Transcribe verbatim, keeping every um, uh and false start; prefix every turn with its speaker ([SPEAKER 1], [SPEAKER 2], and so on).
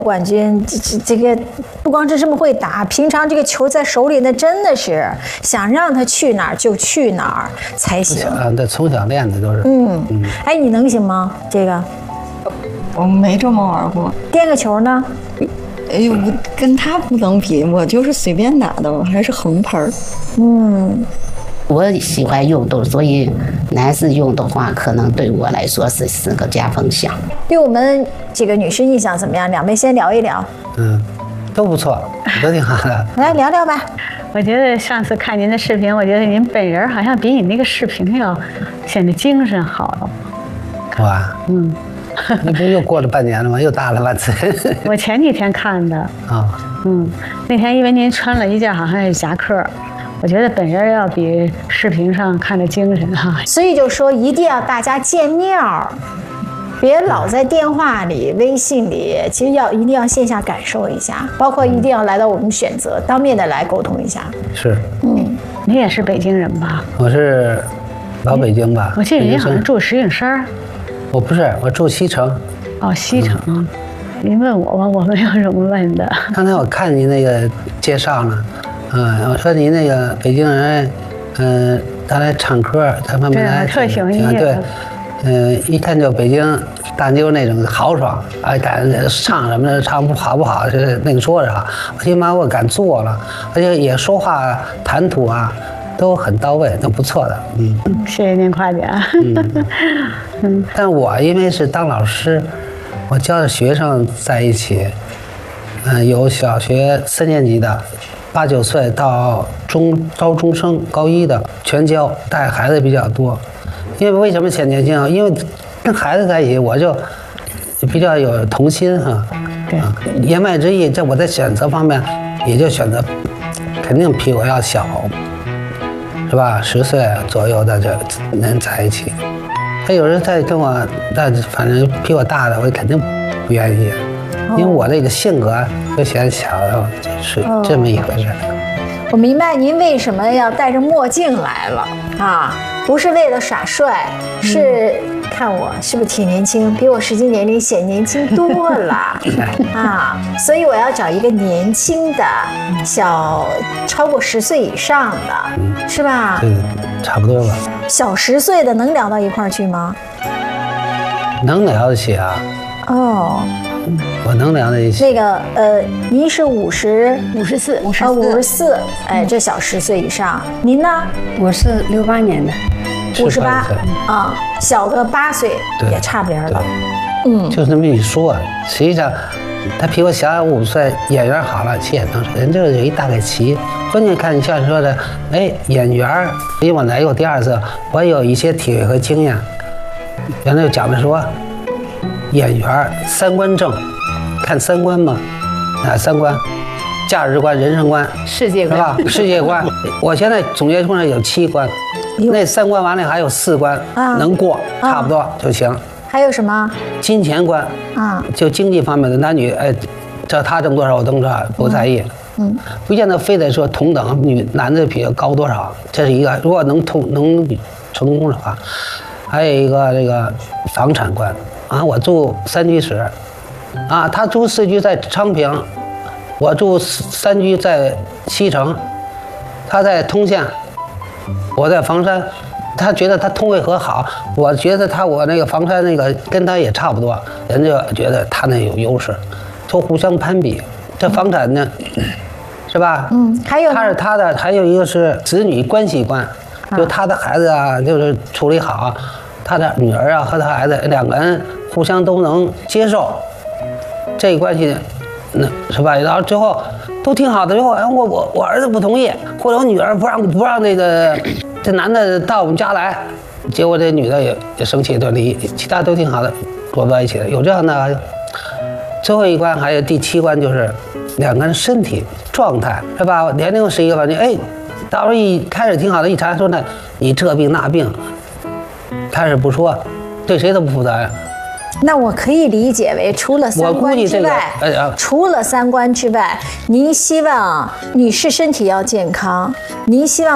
[SPEAKER 1] 冠军，这这这个不光是这么会打，平常这个球在手里，那真的是想让他去哪儿就去哪儿才行。
[SPEAKER 2] 啊，这从小练的都是。
[SPEAKER 1] 嗯嗯。哎，你能行吗？这个？
[SPEAKER 3] 我没这么玩过。
[SPEAKER 1] 颠个球呢？
[SPEAKER 3] 哎呦，我跟他不能比，我就是随便打的，我还是横拍儿。
[SPEAKER 1] 嗯。
[SPEAKER 4] 我喜欢运动，所以男士运动的话，可能对我来说是是个加分项。
[SPEAKER 1] 对我们几个女士印象怎么样？两位先聊一聊。
[SPEAKER 2] 嗯，都不错，都挺好的。
[SPEAKER 1] 来聊聊吧。
[SPEAKER 5] 我觉得上次看您的视频，我觉得您本人好像比你那个视频要显得精神好了。
[SPEAKER 2] 哇，
[SPEAKER 5] 嗯，
[SPEAKER 2] 那不又过了半年了吗？又大了半岁。
[SPEAKER 5] 我前几天看的。啊、哦，嗯，那天因为您穿了一件好像是夹克。我觉得本人要比视频上看着精神哈，
[SPEAKER 1] 所以就说一定要大家见面儿，别老在电话里、微信里，其实要一定要线下感受一下，包括一定要来到我们选择，当面的来沟通一下。
[SPEAKER 2] 是，
[SPEAKER 1] 嗯，
[SPEAKER 5] 你也是北京人吧？
[SPEAKER 2] 我是老北京吧。
[SPEAKER 5] 我记得您好像住石景山。
[SPEAKER 2] 我不是，我住西城。
[SPEAKER 5] 哦，西城。嗯、您问我吧，我没有什么问的。
[SPEAKER 2] 刚才我看您那个介绍呢。嗯，我说您那个北京人，嗯、呃，他来唱歌，他慢慢来，
[SPEAKER 5] 特喜欢音乐。
[SPEAKER 2] 对，嗯、呃，一看就北京大妞那种豪爽，哎，敢唱什么的，唱不好不好是那个说着，起码我敢做了，而且也说话谈吐啊都很到位，都不错的。嗯，
[SPEAKER 5] 谢谢您夸奖。
[SPEAKER 2] 嗯，嗯但我因为是当老师，我教的学生在一起，嗯、呃，有小学三年级的。八九岁到中高中生高一的全教，带孩子比较多。因为为什么选年轻啊？因为跟孩子在一起，我就比较有童心哈。
[SPEAKER 5] 对。
[SPEAKER 2] 啊，言外之意，这我在选择方面，也就选择肯定比我要小，是吧？十岁左右的这人在一起。他有人在跟我，但反正比我大的，我肯定不愿意。因为我这个性格就显小，是这么一回事。
[SPEAKER 1] 我明白您为什么要戴着墨镜来了啊，不是为了耍帅，是看我是不是挺年轻，比我实际年龄显年轻多了啊，所以我要找一个年轻的，小超过十岁以上的，是吧？
[SPEAKER 2] 对，差不多吧。
[SPEAKER 1] 小十岁的能聊到一块儿去吗？
[SPEAKER 2] 能聊得起啊。
[SPEAKER 1] 哦。
[SPEAKER 2] 我能聊在一起。
[SPEAKER 1] 那个呃，您是五十
[SPEAKER 6] 五十四，五十
[SPEAKER 1] 四，五十四，哎，这小十岁以上。您呢？
[SPEAKER 6] 我是六八年的，
[SPEAKER 1] 五十八啊，小个八岁也差不离了。
[SPEAKER 2] 嗯，就这么一说，实际上他比我小五岁，演员好了，其实也能说，人就是有一大概齐。关键看你像说的，哎，演员，因为我来过第二次，我有一些体会和经验。原来就讲的说。演员三观正，看三观嘛，啊，三观，价值观、人生观、
[SPEAKER 6] 世界观，
[SPEAKER 2] 是吧？世界观，我现在总结出来有七关，那三关完了还有四关、啊、能过，差不多就行。
[SPEAKER 1] 还有什么？
[SPEAKER 2] 金钱观啊，就经济方面的男女，哎，这他挣多少我挣多少，不在意。嗯，不见得非得说同等，女男的比高多少，这是一个。如果能同能成功的话，还有一个这个房产观。啊，我住三居室，啊，他住四居在昌平，我住三居在西城，他在通县，我在房山，他觉得他通惠河好，我觉得他我那个房山那个跟他也差不多，人家觉得他那有优势，都互相攀比。这房产呢，是吧？
[SPEAKER 1] 嗯，还有
[SPEAKER 2] 他是他的，还有一个是子女关系观，就他的孩子啊，就是处理好。他的女儿啊和他孩子两个人互相都能接受，这个关系，那是吧？然后最后都挺好的。最后，哎，我我我儿子不同意，或者我女儿不让不让那个这男的到我们家来，结果这女的也也生气，就离，其他都挺好的，过不到一起的。有这样的。最后一关还有第七关就是两个人身体状态，是吧？年龄是一个问题，哎，到时候一开始挺好的，一查说呢，你这病那病。开始不说，对谁都不负责任。
[SPEAKER 1] 那我可以理解为，除了三观之外，
[SPEAKER 2] 这个呃、
[SPEAKER 1] 除了三观之外，您希望女士身体要健康，您希望。